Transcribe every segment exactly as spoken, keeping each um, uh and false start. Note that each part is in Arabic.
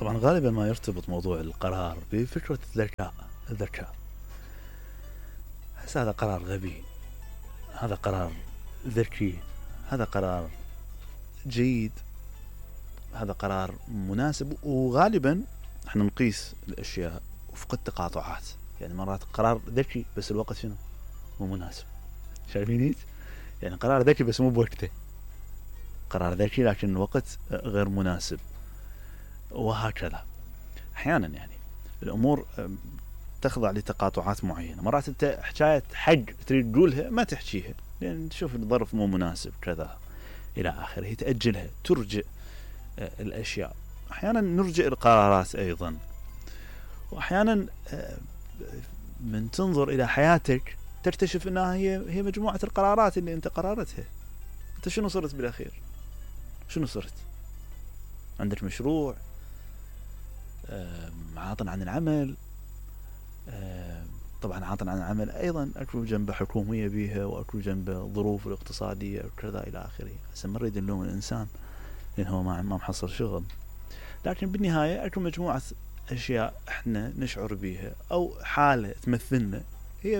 طبعا غالبا ما يرتبط موضوع القرار بفكرة الذكاء. الذكاء هسه هذا قرار غبي، هذا قرار ذكي، هذا قرار جيد، هذا قرار مناسب. وغالبا احنا نقيس الاشياء وفق التقاطعات، يعني مرات قرار ذكي بس الوقت شنو مو مناسب. شايفين؟ يعني قرار ذكي بس مو بوقته، قرار ذكي لكن الوقت غير مناسب، وهكذا. احيانا يعني الامور تخضع لتقاطعات معينه. مرات انت حكايه حق تريد تقولها ما تحكيها لان تشوف الظرف مو مناسب كذا الى اخره، تاجلها، ترجئ الاشياء. احيانا نرجئ القرارات ايضا. واحيانا من تنظر الى حياتك تكتشف انها هي هي مجموعه القرارات اللي انت قررتها. انت شنو صرت بالاخير؟ شنو صرت؟ عندك مشروع، عاطل عن العمل، طبعا عاطل عن العمل ايضا اكو جنبه حكوميه بيها واكو جنبه ظروف الاقتصاديه وكذا الى اخره. هسه ما نريد نلوم الانسان لان هو ما ما محصل شغل، لكن بالنهايه اكو مجموعه اشياء احنا نشعر بيها او حاله تمثلنا، هي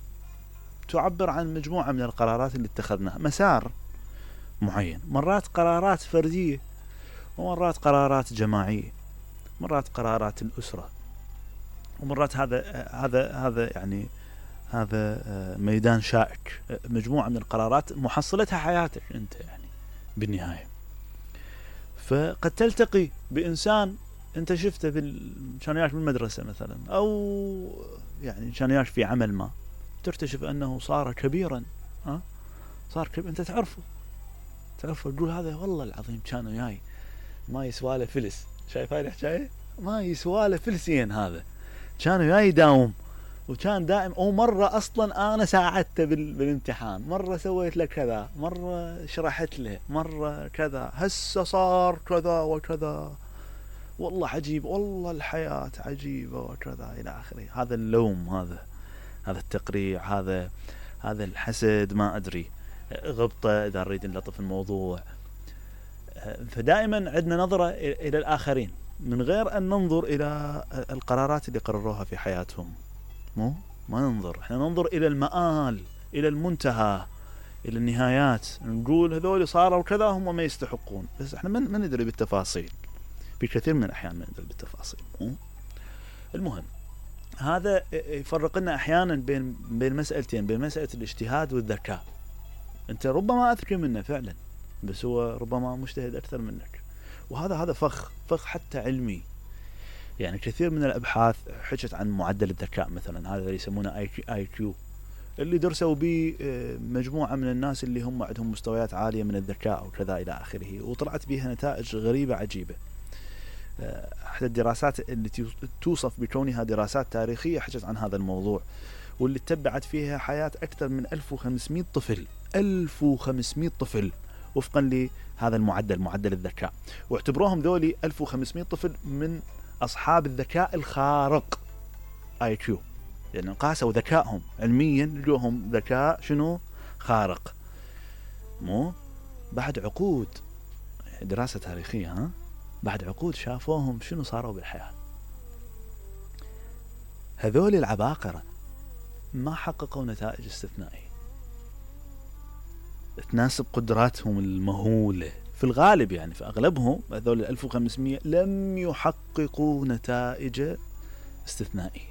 تعبر عن مجموعه من القرارات اللي اتخذناها، مسار معين. مرات قرارات فرديه، ومرات قرارات جماعيه، مرات قرارات الاسره، ومرات هذا هذا هذا يعني هذا ميدان شائك. مجموعه من القرارات محصلتها حياتك انت يعني بالنهايه. فقد تلتقي بانسان انت شفته بال كان ياك بالمدرسه مثلا، او يعني كان ياك في عمل ما، تكتشف انه صار كبيرا. ها صار كبير، انت تعرفه تعرفه تقول هذا والله العظيم كان وياي ما يسوى له فلس. شايف هاي الحكايه؟ ما يسوى له فلسين، هذا كان وياي يداوم وكان دائم. او مره اصلا انا ساعدته بالامتحان، مره سويت له كذا، مره شرحت له، مره كذا، هسه صار كذا وكذا، والله عجيب، والله الحياه عجيبه وكذا الى اخره. هذا اللوم، هذا هذا التقريع، هذا هذا الحسد، ما ادري، غبطه اذا نريد نلطف الموضوع. فدائما عندنا نظره الى الاخرين من غير ان ننظر الى القرارات اللي قرروها في حياتهم. مو ما ننظر، احنا ننظر الى المآل، الى المنتهى، الى النهايات. نقول هذول صاروا كذا هم ما يستحقون، بس احنا ما ندري بالتفاصيل. في كثير من الاحيان ما ندري بالتفاصيل. المهم هذا يفرق لنا احيانا بين بين مسألتين، بين مسألة الاجتهاد والذكاء. انت ربما اذكى منه فعلا، بس هو ربما مجتهد اكثر منك. وهذا هذا فخ فخ حتى علمي. يعني كثير من الابحاث حكت عن معدل الذكاء مثلا، هذا اللي يسمونه اي كيو، اللي درسوا به مجموعه من الناس اللي هم عندهم مستويات عاليه من الذكاء وكذا الى اخره، وطلعت بها نتائج غريبه عجيبه. احدى الدراسات اللي توصف بكونها دراسات تاريخيه حكت عن هذا الموضوع، واللي تبعت فيها حياه اكثر من ألف وخمسمئة طفل. ألف وخمسمئة طفل وفقا لهذا المعدل، معدل الذكاء، واعتبروهم ذولي ألف وخمسمئة طفل من أصحاب الذكاء الخارق آي كيو، لأن يعني قاسوا ذكائهم علميا لقوهم ذكاء شنو خارق. مو بعد عقود، دراسة تاريخية، ها بعد عقود شافوهم شنو صاروا بالحياة. هذول العباقرة ما حققوا نتائج استثنائية تناسب قدراتهم المهولة في الغالب. يعني في أغلبهم هذول الألف وخمسمئة لم يحققوا نتائج استثنائية،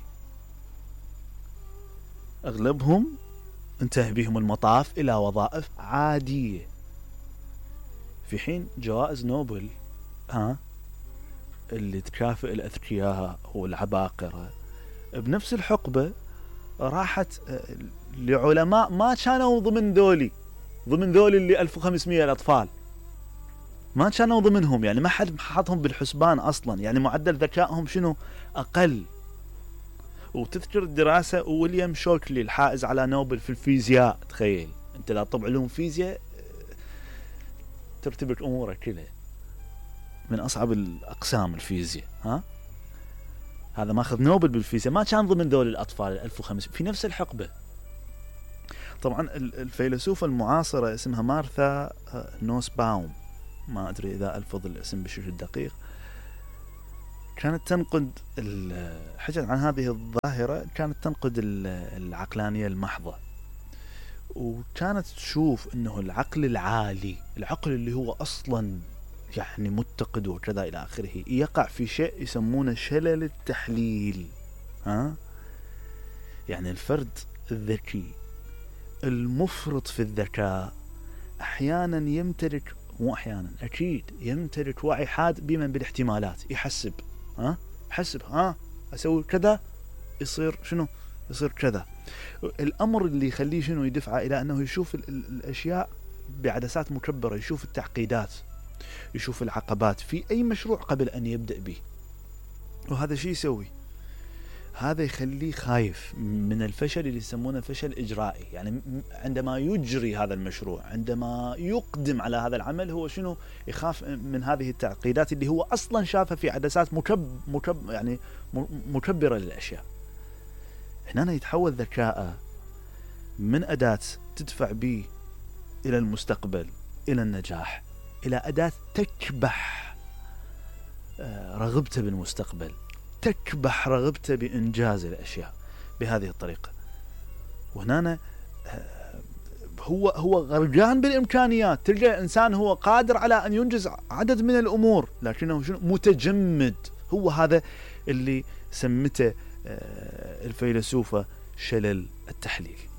أغلبهم انتهى بهم المطاف إلى وظائف عادية. في حين جوائز نوبل ها اللي تكافئ الأذكياء والعباقرة بنفس الحقبة راحت لعلماء ما كانوا ضمن ذولي، ضمن ذولي اللي ألف وخمسمئة الأطفال ما كانوا ضمنهم، يعني ما حد حطهم بالحسبان أصلا، يعني معدل ذكائهم شنو أقل. وتذكر الدراسة ويليام شوكلي الحائز على نوبل في الفيزياء، تخيل أنت لا طب علوم فيزياء ترتبك أمورك كلها، من أصعب الأقسام الفيزياء، ها هذا ماخذ نوبل بالفيزياء، ما كان ضمن ذول الأطفال ألف وخمسمئة في نفس الحقبة. طبعا الفيلسوفة المعاصرة اسمها مارثا نوسباوم، ما أدري إذا ألفظ الاسم بشكل دقيق، كانت تنقد حكت عن هذه الظاهرة، كانت تنقد العقلانية المحضة، وكانت تشوف انه العقل العالي، العقل اللي هو اصلا يعني متقد وكذا الى اخره، يقع في شيء يسمونه شلل التحليل. ها يعني الفرد الذكي المفرط في الذكاء احيانا يمتلك، مو احيانا اكيد يمتلك وعي حاد بما بالاحتمالات، يحسب ها يحسب ها اسوي كذا يصير شنو، يصير كذا. الامر اللي يخليه شنو، يدفعه الى انه يشوف الاشياء بعدسات مكبرة، يشوف التعقيدات، يشوف العقبات في اي مشروع قبل ان يبدأ به. وهذا شيء يسوي، هذا يخليه خايف من الفشل اللي يسمونه فشل إجرائي. يعني عندما يجري هذا المشروع، عندما يقدم على هذا العمل، هو شنو، يخاف من هذه التعقيدات اللي هو أصلا شافها في عدسات مكب مكب يعني مكبرة للأشياء. هنا يتحول ذكاءه من أداة تدفع به إلى المستقبل، إلى النجاح، إلى أداة تكبح رغبته بالمستقبل، تكبح رغبته بإنجاز الأشياء بهذه الطريقة. وهنا هو هو غرقان بالإمكانيات. تلقى إنسان هو قادر على أن ينجز عدد من الأمور، لكنه شنو، متجمد. هو هذا اللي سمته الفيلسوفة شلل التحليل.